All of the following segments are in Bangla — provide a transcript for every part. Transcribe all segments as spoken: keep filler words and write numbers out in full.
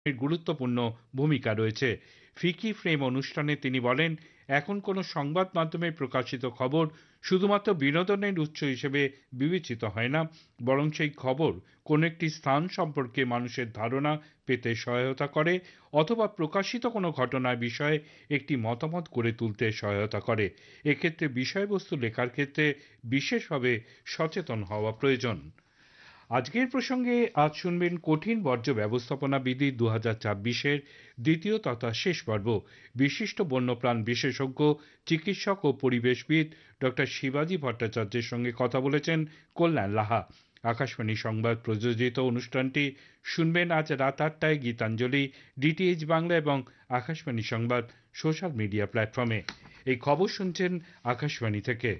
গুরুত্বপূর্ণ ভূমিকা রয়েছে। ফিকি ফ্রেম অনুষ্ঠানে তিনি বলেন, এখন কোনো সংবাদ মাধ্যমে প্রকাশিত খবর শুধুমাত্র বিনোদনের উৎস হিসেবে বিবেচিত হয় না, বরং সেই খবর কোনো একটি স্থান সম্পর্কে মানুষের ধারণা পেতে সহায়তা করে অথবা প্রকাশিত কোনো ঘটনার বিষয়ে একটি মতামত গড়ে তুলতে সহায়তা করে। এক্ষেত্রে বিষয়বস্তু লেখার ক্ষেত্রে বিশেষভাবে সচেতন হওয়া প্রয়োজন। আজকের প্রসঙ্গে আজ শুনবেন কঠিন বর্জ্য ব্যবস্থাপনা বিধি দু হাজার ছাব্বিশের দ্বিতীয় তথা শেষ পর্ব। বিশিষ্ট বন্যপ্রাণ বিশেষজ্ঞ, চিকিৎসক ও পরিবেশবিদ ডক্টর শিবাজী ভট্টাচার্যের সঙ্গে কথা বলেছেন কল্যাণ লাহা। আকাশবাণী সংবাদ প্রযোজিত অনুষ্ঠানটি শুনবেন আজ রাত আটটায় গীতাঞ্জলি, ডিটিএইচ বাংলা এবং আকাশবাণী সংবাদ সোশ্যাল মিডিয়া প্ল্যাটফর্মে। এই খবর শুনছেন আকাশবাণী থেকে।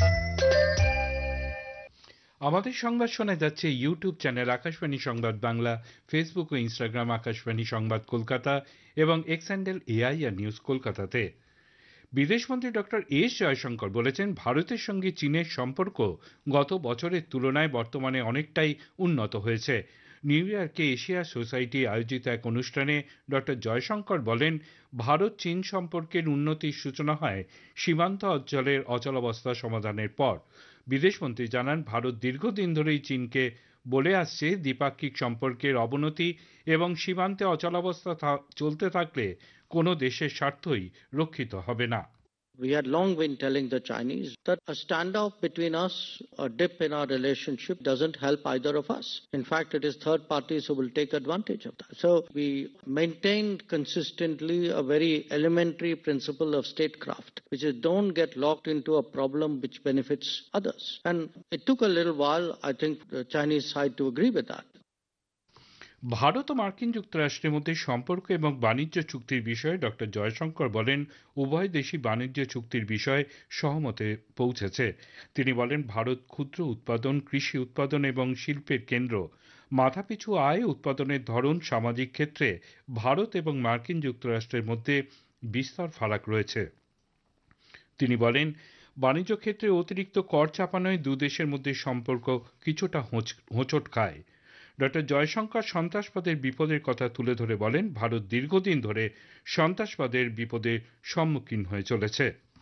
আমাদের সংবাদ শোনা যাচ্ছে ইউটিউব চ্যানেল আকাশবাণী সংবাদ বাংলা, ফেসবুক ও ইনস্টাগ্রাম আকাশবাণী সংবাদ কলকাতা এবং এক্স হ্যান্ডেল এআইআর নিউজ কলকাতাতে। বিদেশমন্ত্রী ডক্টর এস জয়শঙ্কর বলেছেন, ভারতের সঙ্গে চীনের সম্পর্ক গত বছরের তুলনায় বর্তমানে অনেকটাই উন্নত হয়েছে। নিউ ইয়র্কে এশিয়া সোসাইটি আয়োজিত এক অনুষ্ঠানে ডক্টর জয়শঙ্কর বলেন, ভারত চীন সম্পর্কের উন্নতির সূচনা হয় সীমান্ত অঞ্চলের অচলাবস্থা সমাধানের পর। বিদেশমন্ত্রী জানান, ভারত দীর্ঘদিন ধরেই চীনকে বলে আসছে, দ্বিপাক্ষিক সম্পর্কের অবনতি এবং সীমান্তে অচলাবস্থা চলতে থাকলে কোনো দেশের স্বার্থই রক্ষিত হবে না। We had long been telling the Chinese that a standoff between us, a dip in our relationship doesn't help either of us. In fact, it is third parties who will take advantage of that. So we maintained consistently a very elementary principle of statecraft, which is don't get locked into a problem which benefits others. And it took a little while, I think, the Chinese side to agree with that. Bharat ও মার্কিন যুক্তরাষ্ট্রের মধ্যে সম্পর্ক এবং বাণিজ্য চুক্তির বিষয়ে ডক্টর জয়শঙ্কর বলেন, উভয় দেশই বাণিজ্য চুক্তির বিষয়ে সহমতে পৌঁছেছে। তিনি বলেন, ভারত ক্ষুদ্র উৎপাদন, কৃষি উৎপাদন এবং শিল্পের কেন্দ্র। মাথাপিছু আয়, উৎপাদনের ধরন, সামাজিক ক্ষেত্রে ভারত এবং মার্কিন যুক্তরাষ্ট্রের মধ্যে বিস্তর ফারাক রয়েছে। তিনি বলেন, বাণিজ্য ক্ষেত্রে অতিরিক্ত কর চাপানোয় দু দেশের মধ্যে সম্পর্ক কিছুটা হোঁচট খায়। ডক্টর জয়শঙ্কর সন্ত্রাসবাদের বিপদের কথা তুলে ধরে বলেন, ভারত দীর্ঘদিন ধরে সন্ত্রাসবাদের বিপদের সম্মুখীন হয়ে চলেছে।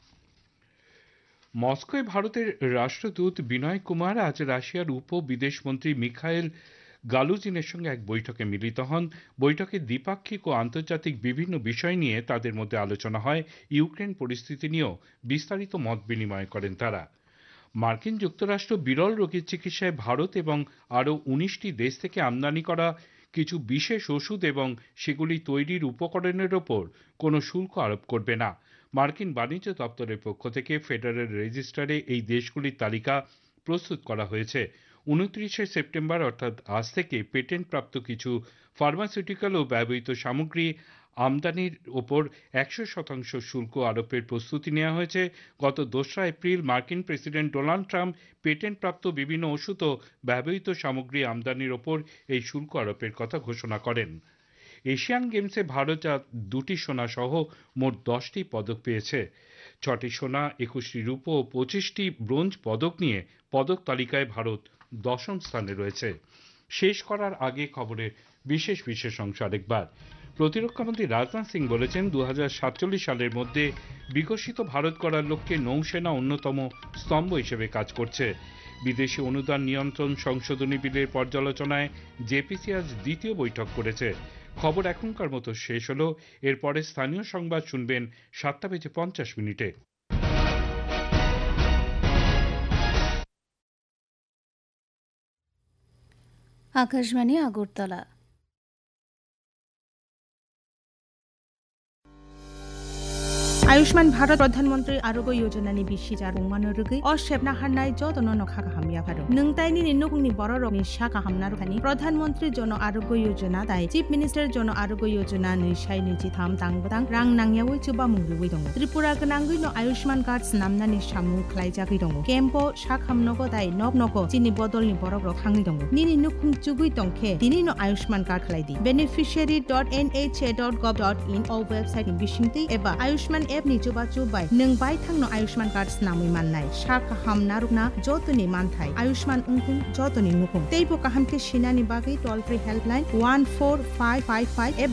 মস্কোয় ভারতের রাষ্ট্রদূত বিনয় কুমার আজ রাশিয়ার উপ বিদেশমন্ত্রী মিখাইল গালুজিনের সঙ্গে এক বৈঠকে মিলিত হন। বৈঠকে দ্বিপাক্ষিক ও আন্তর্জাতিক বিভিন্ন বিষয় নিয়ে তাদের মধ্যে আলোচনা হয়। ইউক্রেন পরিস্থিতি নিয়েও বিস্তারিত মত বিনিময় করেন তারা। মার্কিন যুক্তরাষ্ট্র বিরল রোগের চিকিৎসায় ভারত এবং আরও উনিশটি দেশ থেকে আমদানি করা কিছু বিশেষ ওষুধ এবং সেগুলি তৈরির উপকরণের ওপর কোনো শুল্ক আরোপ করবে না। মার্কিন বাণিজ্য দপ্তরের পক্ষ থেকে ফেডারেল রেজিস্টারে এই দেশগুলির তালিকা প্রস্তুত করা হয়েছে। উনত্রিশে সেপ্টেম্বর অর্থাৎ আজ থেকে পেটেন্টপ্রাপ্ত কিছু ফার্মাসিউটিক্যাল ও ব্যবহৃত সামগ্রী আমদানির ওপর একশো শতাংশ শুল্ক আরোপের প্রস্তুতি নেওয়া হয়েছে। গত দোসরা এপ্রিল মার্কিন প্রেসিডেন্ট ডোনাল্ড ট্রাম্প পেটেন্টপ্রাপ্ত বিভিন্ন ওষুধ ও ব্যবহৃত সামগ্রী আমদানির ওপর এই শুল্ক আরোপের কথা ঘোষণা করেন। এশিয়ান গেমসে ভারত আজ দুটি সোনা সহ মোট দশটি পদক পেয়েছে। ছটি সোনা, একুশটি রূপো ও পঁচিশটি ব্রোঞ্জ পদক নিয়ে পদক তালিকায় ভারত দশম স্থানে রয়েছে। শেষ করার আগে খবরের বিশেষ বিশেষ অংশ আরেকবার। প্রতিরক্ষামন্ত্রী রাজনাথ সিং বলেছেন, দু হাজার সাতচল্লিশ সালের মধ্যে বিকশিত ভারত করার লক্ষ্যে নৌসেনা অন্যতম স্তম্ভ হিসেবে কাজ করছে। বিদেশি অনুদান নিয়ন্ত্রণ সংশোধনী বিলের পর্যালোচনায় জেপিসি আজ দ্বিতীয় বৈঠক করেছে। খবর এখনকার মতো শেষ হলো। এরপরে স্থানীয় সংবাদ শুনবেন সাতটা বেজে পঞ্চাশ মিনিটে। আকাশবাণী আগরতলা। आयुष्मान भारत प्रधानमंत्री आरोग्य योजनानि बिसिजार बुंमानो रुगै अ सेबना हारनाय जतन नखा गाहामया फारो नोंतायनि निनुखुंनि बर' रगनि सा गाहामना रुखानि प्रधानमंत्री जन आरोग्य योजना दाय चीफ मिनिस्टर जन आरोग्य योजना नैसाय नैजिथाम दांबोदां रां नांयावै जोबा मुंलुबै दङ त्रिपुरा गनांगै न आयुष्मान कार्ड नामनानि सामु खलायजागै दङ केम्पो सा खामनगो दाय नब नगो चिनि बदलनि बर' रग खांगै दङ निनि नुखुं जुगै दंखे दिनि न Ayushman card खलायदि बेनिफिशियारि dot N H A dot गभ dot in a website नि बिसिंति एबा आयुष्मान एप नि जोबा जोबाय नों बाय थांनो आयुष्मान कार्ड नामै माननाय सा गाहामना रुगना जतनि मानथाय आयुष्मान उंकुं जतनि नुखुं तैबो गाहामके सिनानि बागै toll free helpline one four five five five एबा